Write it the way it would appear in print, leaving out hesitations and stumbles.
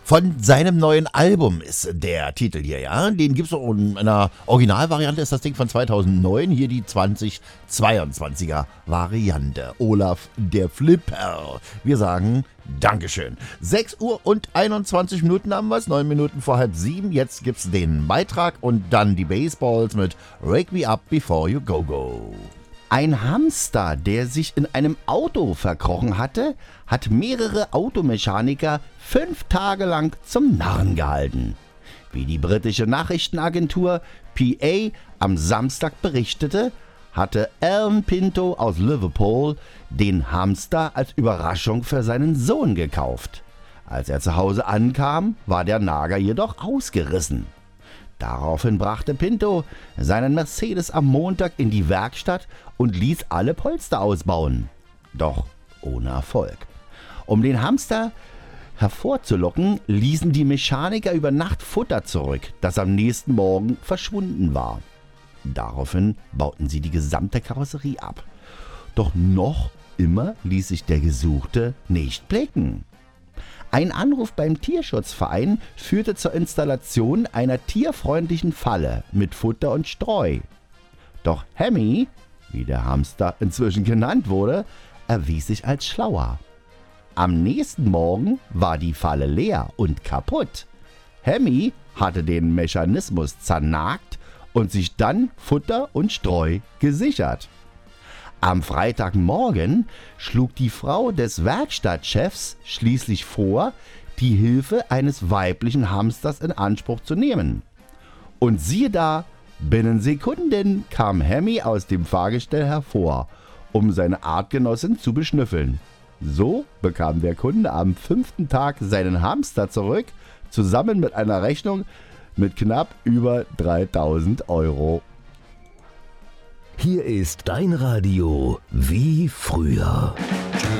Von seinem neuen Album ist der Titel hier, ja. Den gibt es auch in einer Originalvariante, ist das Ding von 2009. Hier die 2022er Variante. Olaf der Flipper. Wir sagen Dankeschön. 6 Uhr und 21 Minuten haben wir es. 9 Minuten vor 6:30. Jetzt gibt's den Beitrag und dann die Baseballs mit Wake Me Up Before You Go Go. Ein Hamster, der sich in einem Auto verkrochen hatte, hat mehrere Automechaniker 5 Tage lang zum Narren gehalten. Wie die britische Nachrichtenagentur PA am Samstag berichtete, hatte Alan Pinto aus Liverpool den Hamster als Überraschung für seinen Sohn gekauft. Als er zu Hause ankam, war der Nager jedoch ausgerissen. Daraufhin brachte Pinto seinen Mercedes am Montag in die Werkstatt und ließ alle Polster ausbauen. Doch ohne Erfolg. Um den Hamster hervorzulocken, ließen die Mechaniker über Nacht Futter zurück, das am nächsten Morgen verschwunden war. Daraufhin bauten sie die gesamte Karosserie ab. Doch noch immer ließ sich der Gesuchte nicht blicken. Ein Anruf beim Tierschutzverein führte zur Installation einer tierfreundlichen Falle mit Futter und Streu. Doch Hemmy, wie der Hamster inzwischen genannt wurde, erwies sich als schlauer. Am nächsten Morgen war die Falle leer und kaputt. Hemmy hatte den Mechanismus zernagt und sich dann Futter und Streu gesichert. Am Freitagmorgen schlug die Frau des Werkstattchefs schließlich vor, die Hilfe eines weiblichen Hamsters in Anspruch zu nehmen. Und siehe da, binnen Sekunden kam Hemmy aus dem Fahrgestell hervor, um seine Artgenossin zu beschnüffeln. So bekam der Kunde am 5. Tag seinen Hamster zurück, zusammen mit einer Rechnung mit knapp über 3.000 €. Hier ist dein Radio wie früher.